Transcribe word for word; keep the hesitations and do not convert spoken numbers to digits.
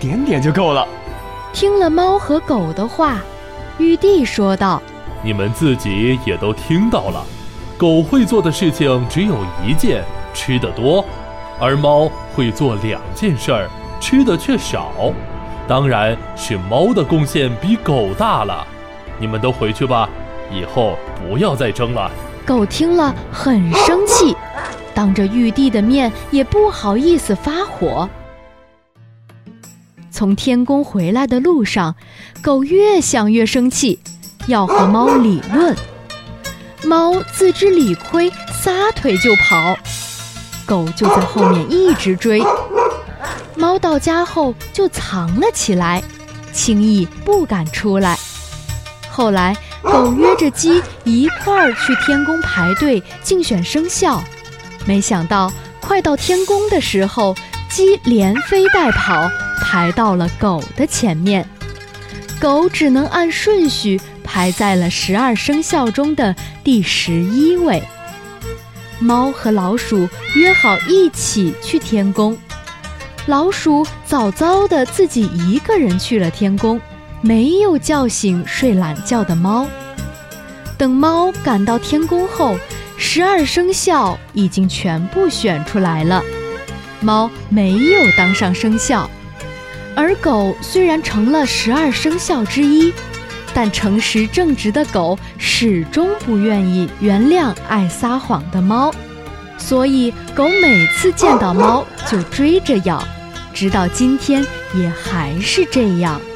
点点就够了。 听了猫和狗的话，玉帝说道： 你们自己也都听到了，狗会做的事情只有一件，吃得多，而猫会做两件事儿，吃的却少。当然是猫的贡献比狗大了。你们都回去吧，以后不要再争了。 狗听了很生气，当着玉帝的面也不好意思发火。从天宫回来的路上，狗越想越生气，要和猫理论。猫自知理亏，撒腿就跑，狗就在后面一直追。猫到家后就藏了起来，轻易不敢出来。后来狗约着鸡一块儿去天宫排队竞选生肖，没想到快到天宫的时候，鸡连飞带跑排到了狗的前面，狗只能按顺序排在了十二生肖中的第十一位。猫和老鼠约好一起去天宫，老鼠早早的自己一个人去了天宫，没有叫醒睡懒觉的猫。等猫赶到天宫后，十二生肖已经全部选出来了，猫没有当上生肖。而狗虽然成了十二生肖之一，但诚实正直的狗始终不愿意原谅爱撒谎的猫，所以狗每次见到猫就追着咬，直到今天也还是这样。